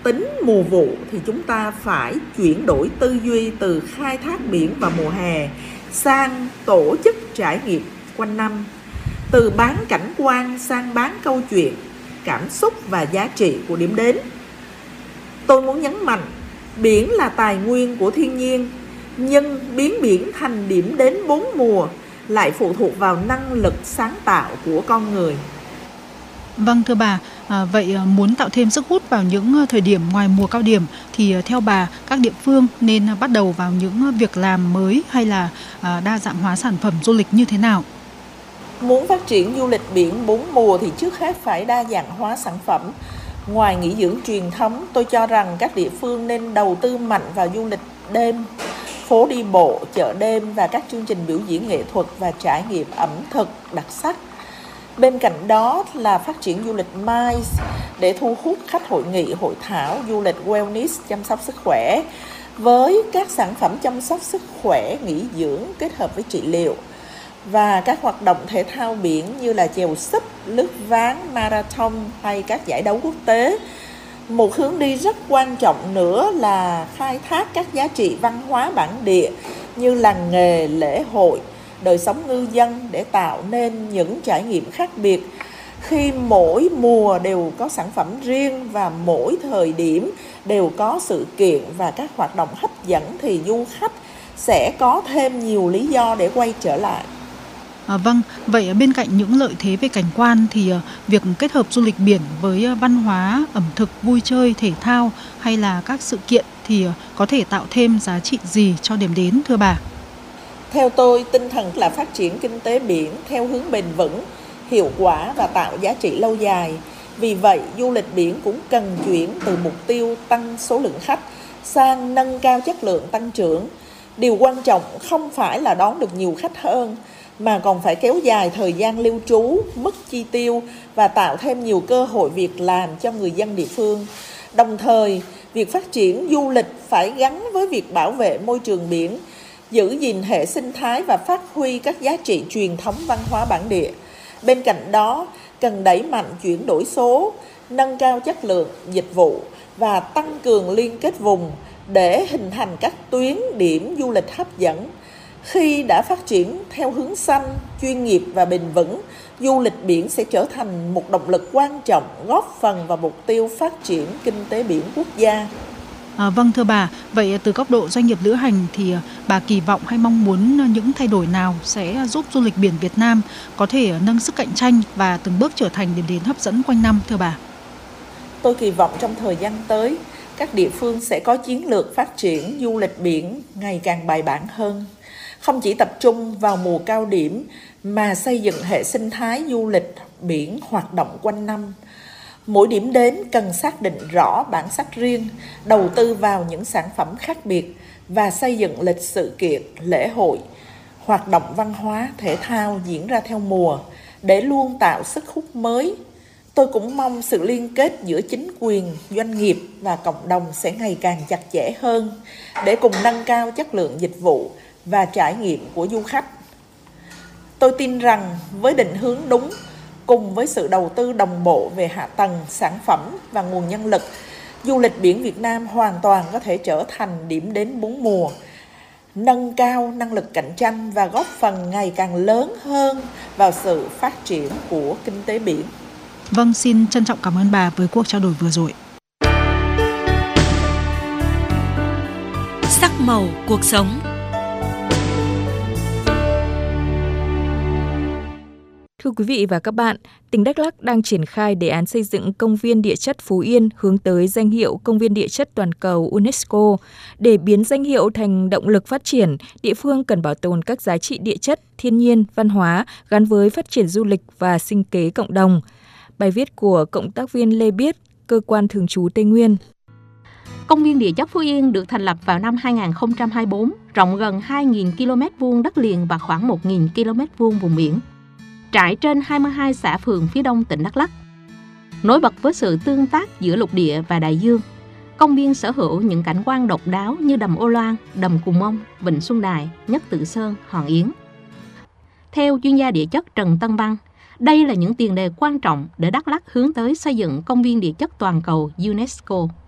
tính mùa vụ thì chúng ta phải chuyển đổi tư duy từ khai thác biển vào mùa hè sang tổ chức trải nghiệm quanh năm, từ bán cảnh quan sang bán câu chuyện, cảm xúc và giá trị của điểm đến. Tôi muốn nhấn mạnh, biển là tài nguyên của thiên nhiên, nhưng biến biển thành điểm đến 4 mùa lại phụ thuộc vào năng lực sáng tạo của con người. Vâng, thưa bà, vậy muốn tạo thêm sức hút vào những thời điểm ngoài mùa cao điểm thì theo bà, các địa phương nên bắt đầu vào những việc làm mới hay là đa dạng hóa sản phẩm du lịch như thế nào? Muốn phát triển du lịch biển 4 mùa thì trước hết phải đa dạng hóa sản phẩm. Ngoài nghỉ dưỡng truyền thống, tôi cho rằng các địa phương nên đầu tư mạnh vào du lịch đêm, phố đi bộ, chợ đêm và các chương trình biểu diễn nghệ thuật và trải nghiệm ẩm thực đặc sắc. Bên cạnh đó là phát triển du lịch MICE để thu hút khách hội nghị, hội thảo, du lịch wellness, chăm sóc sức khỏe với các sản phẩm chăm sóc sức khỏe, nghỉ dưỡng kết hợp với trị liệu, và các hoạt động thể thao biển như là chèo súp, lướt ván, marathon hay các giải đấu quốc tế. Một hướng đi rất quan trọng nữa là khai thác các giá trị văn hóa bản địa như làng nghề, lễ hội, đời sống ngư dân để tạo nên những trải nghiệm khác biệt. Khi mỗi mùa đều có sản phẩm riêng và mỗi thời điểm đều có sự kiện và các hoạt động hấp dẫn thì du khách sẽ có thêm nhiều lý do để quay trở lại. Vâng, vậy bên cạnh những lợi thế về cảnh quan thì việc kết hợp du lịch biển với văn hóa, ẩm thực, vui chơi, thể thao hay là các sự kiện thì có thể tạo thêm giá trị gì cho điểm đến, thưa bà? Theo tôi, tinh thần là phát triển kinh tế biển theo hướng bền vững, hiệu quả và tạo giá trị lâu dài. Vì vậy, du lịch biển cũng cần chuyển từ mục tiêu tăng số lượng khách sang nâng cao chất lượng tăng trưởng. Điều quan trọng không phải là đón được nhiều khách hơn, mà còn phải kéo dài thời gian lưu trú, mức chi tiêu và tạo thêm nhiều cơ hội việc làm cho người dân địa phương. Đồng thời, việc phát triển du lịch phải gắn với việc bảo vệ môi trường biển, giữ gìn hệ sinh thái và phát huy các giá trị truyền thống văn hóa bản địa. Bên cạnh đó, cần đẩy mạnh chuyển đổi số, nâng cao chất lượng dịch vụ và tăng cường liên kết vùng để hình thành các tuyến điểm du lịch hấp dẫn. Khi đã phát triển theo hướng xanh, chuyên nghiệp và bền vững, du lịch biển sẽ trở thành một động lực quan trọng góp phần vào mục tiêu phát triển kinh tế biển quốc gia. Vâng, thưa bà, vậy từ góc độ doanh nghiệp lữ hành thì bà kỳ vọng hay mong muốn những thay đổi nào sẽ giúp du lịch biển Việt Nam có thể nâng sức cạnh tranh và từng bước trở thành điểm đến hấp dẫn quanh năm, thưa bà? Tôi kỳ vọng trong thời gian tới, các địa phương sẽ có chiến lược phát triển du lịch biển ngày càng bài bản hơn, không chỉ tập trung vào mùa cao điểm mà xây dựng hệ sinh thái du lịch biển hoạt động quanh năm. Mỗi điểm đến cần xác định rõ bản sắc riêng, đầu tư vào những sản phẩm khác biệt và xây dựng lịch sự kiện, lễ hội, hoạt động văn hóa, thể thao diễn ra theo mùa để luôn tạo sức hút mới. Tôi cũng mong sự liên kết giữa chính quyền, doanh nghiệp và cộng đồng sẽ ngày càng chặt chẽ hơn để cùng nâng cao chất lượng dịch vụ và trải nghiệm của du khách. Tôi tin rằng với định hướng đúng, cùng với sự đầu tư đồng bộ về hạ tầng, sản phẩm và nguồn nhân lực, du lịch biển Việt Nam hoàn toàn có thể trở thành điểm đến 4 mùa, nâng cao năng lực cạnh tranh và góp phần ngày càng lớn hơn vào sự phát triển của kinh tế biển. Vâng, xin trân trọng cảm ơn bà với cuộc trao đổi vừa rồi. Sắc màu cuộc sống. Thưa quý vị và các bạn, tỉnh Đắk Lắk đang triển khai đề án xây dựng công viên địa chất Phú Yên hướng tới danh hiệu công viên địa chất toàn cầu UNESCO. Để biến danh hiệu thành động lực phát triển, địa phương cần bảo tồn các giá trị địa chất, thiên nhiên, văn hóa gắn với phát triển du lịch và sinh kế cộng đồng. Bài viết của cộng tác viên Lê Biết, cơ quan thường trú Tây Nguyên. Công viên địa chất Phú Yên được thành lập vào năm 2024, rộng gần 2.000 km2 đất liền và khoảng 1.000 km2 vùng biển, trải trên 22 xã phường phía đông tỉnh Đắk Lắk. Nổi bật với sự tương tác giữa lục địa và đại dương, công viên sở hữu những cảnh quan độc đáo như đầm Ô Loan, đầm Cù Mông, Vịnh Xuân Đài, Nhất Tự Sơn, Hòn Yến. Theo chuyên gia địa chất Trần Tân Văn, đây là những tiền đề quan trọng để Đắk Lắk hướng tới xây dựng công viên địa chất toàn cầu UNESCO.